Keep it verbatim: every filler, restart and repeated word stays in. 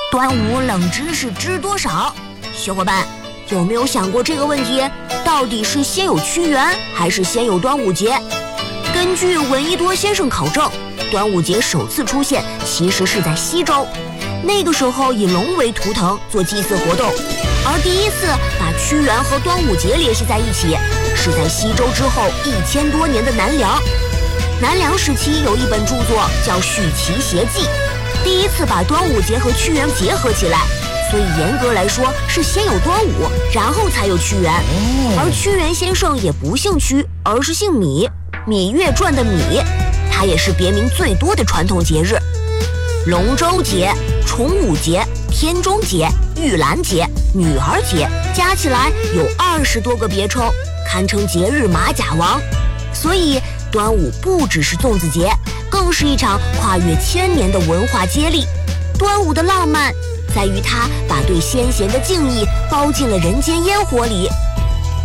端午冷知识知多少？小伙伴有没有想过这个问题？到底是先有屈原还是先有端午节？根据闻一多先生考证，端午节首次出现其实是在西周，那个时候以龙为图腾做祭祀活动，而第一次把屈原和端午节联系在一起，是在西周之后一千多年的南梁。南梁时期有一本著作叫《续齐谐记》，第一次把端午节和屈原结合起来，所以严格来说是先有端午，然后才有屈原。而屈原先生也不姓屈，而是姓芈，《芈月传》的芈，它也是别名最多的传统节日。龙舟节、重五节、天中节、玉兰节、女儿节，加起来有二十多个别称，堪称节日马甲王。所以端午不只是粽子节，更是一场跨越千年的文化接力。端午的浪漫在于它把对先贤的敬意包进了人间烟火里，